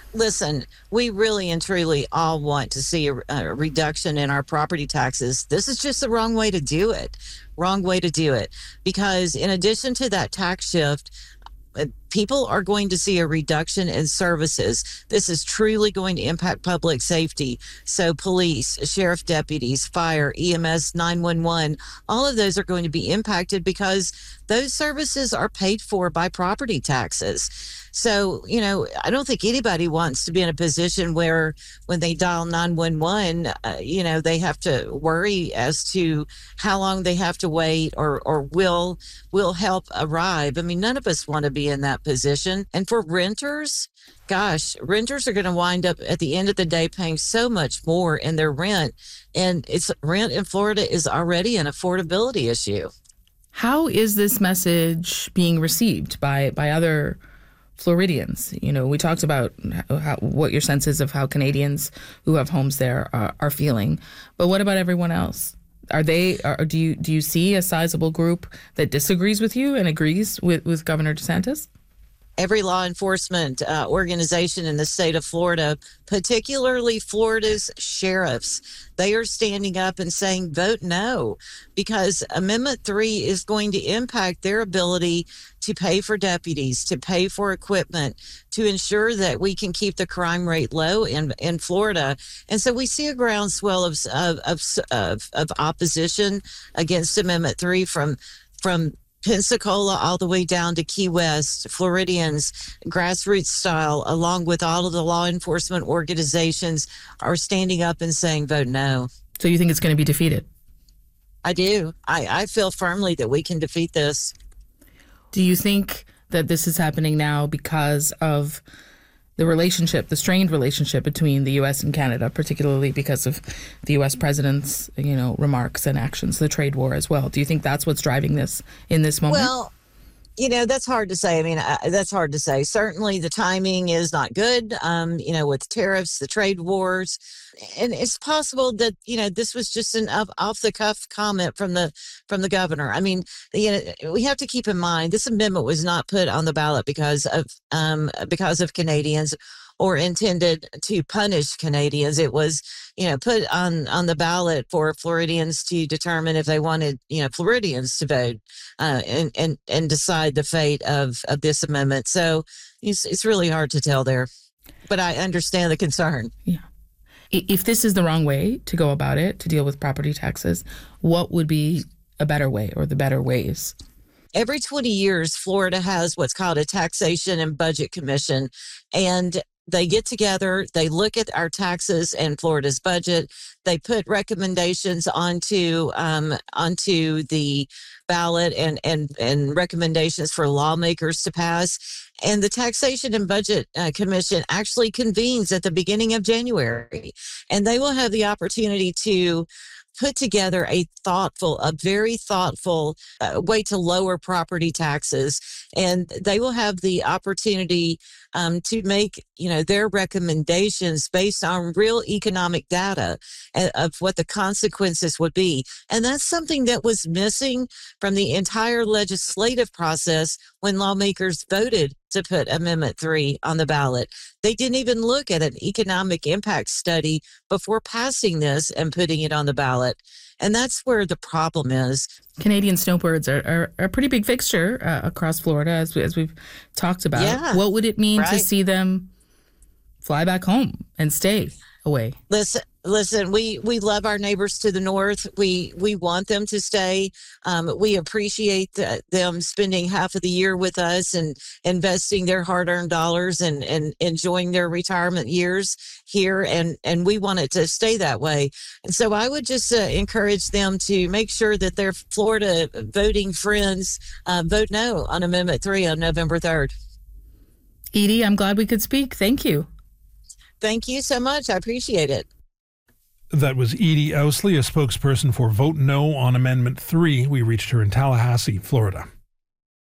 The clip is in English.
Listen, we really and truly all want to see a reduction in our property taxes. This is just the wrong way to do it. Wrong way to do it. Because in addition to that tax shift, people are going to see a reduction in services. This is truly going to impact public safety. So police, sheriff deputies, fire, EMS, 911, all of those are going to be impacted because those services are paid for by property taxes. So, I don't think anybody wants to be in a position where when they dial 911, they have to worry as to how long they have to wait or will help arrive. I mean, none of us want to be in that position. And for renters, gosh, renters are going to wind up at the end of the day paying so much more in their rent. And rent in Florida is already an affordability issue. How is this message being received by other Floridians? We talked about what your sense is of how Canadians who have homes there are feeling. But what about everyone else? Do you see a sizable group that disagrees with you and agrees with Governor DeSantis? Every law enforcement organization in the state of Florida, particularly Florida's sheriffs, they are standing up and saying, vote no, because Amendment 3 is going to impact their ability to pay for deputies, to pay for equipment, to ensure that we can keep the crime rate low in Florida. And so we see a groundswell of opposition against Amendment 3 from Pensacola all the way down to Key West. Floridians, grassroots style, along with all of the law enforcement organizations, are standing up and saying, vote no. So you think it's going to be defeated? I do. I feel firmly that we can defeat this. Do you think that this is happening now because of the strained relationship between the U.S. and Canada, particularly because of the U.S. president's, remarks and actions, the trade war as well? Do you think that's what's driving this in this moment? Well, that's hard to say. I mean, that's hard to say. Certainly the timing is not good, with tariffs, the trade wars. And it's possible that, this was just an off the cuff comment from the governor. I mean, we have to keep in mind this amendment was not put on the ballot because of Canadians or intended to punish Canadians. It was, put on the ballot for Floridians to determine if they wanted, Floridians to vote and decide the fate of this amendment. So it's really hard to tell there, but I understand the concern. Yeah. If this is the wrong way to go about it, to deal with property taxes, what would be a better way or the better ways? Every 20 years, Florida has what's called a Taxation and Budget Commission, and they get together, they look at our taxes and Florida's budget. They put recommendations onto the ballot and recommendations for lawmakers to pass. And the Taxation and Budget Commission actually convenes at the beginning of January, and they will have the opportunity to put together a very thoughtful way to lower property taxes. And they will have the opportunity to make, their recommendations based on real economic data of what the consequences would be. And that's something that was missing from the entire legislative process when lawmakers voted to put Amendment 3 on the ballot. They didn't even look at an economic impact study before passing this and putting it on the ballot. And that's where the problem is. Canadian snowbirds are a pretty big fixture across Florida, as we've talked about. Yeah, what would it mean right. to see them fly back home and stay away? Listen, we love our neighbors to the north. We want them to stay. We appreciate them spending half of the year with us and investing their hard-earned dollars and enjoying their retirement years here. And we want it to stay that way. And so I would just encourage them to make sure that their Florida voting friends vote no on Amendment 3 on November 3rd. Edie, I'm glad we could speak. Thank you. Thank you so much. I appreciate it. That was Edie Ousley, a spokesperson for Vote No on Amendment 3. We reached her in Tallahassee, Florida.